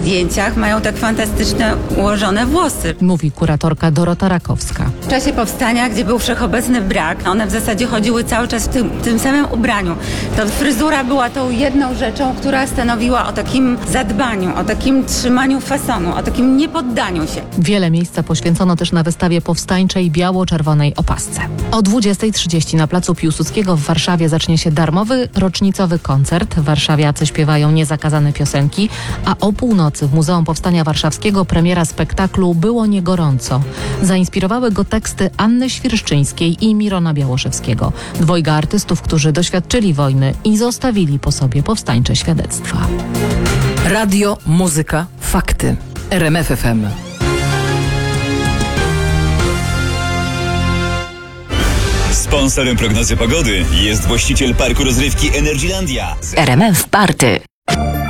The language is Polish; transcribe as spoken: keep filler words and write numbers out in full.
zdjęciach mają tak fantastycznie ułożone włosy. Mówi kuratorka Dorota Rakowska. W czasie powstania, gdzie był wszechobecny brak, one w zasadzie chodziły cały czas w tym, tym samym ubraniu. To fryzura była tą jedną rzeczą, która stanowiła o takim zadbaniu, o takim trzymaniu fasonu, o takim niepoddaniu się. Wiele miejsca poświęcono też na wystawie powstańczej biało-czerwonej opasce. O dwudziestej trzydzieści na placu Piłsudskiego w Warszawie zacznie się darmowy, rocznicowy koncert. Warszawiacy śpiewają niezakazane piosenki, a o północy w Muzeum Powstania Warszawskiego premiera spektaklu Było nie gorąco. Zainspirowały go teksty Anny Świerszczyńskiej i Mirona Białoszewskiego. Dwojga artystów, którzy doświadczyli wojny i zostawili po sobie powstańcze świadectwa. Radio, muzyka, fakty. R M F F M. Sponsorem prognozy pogody jest właściciel parku rozrywki Energylandia. R M F Party.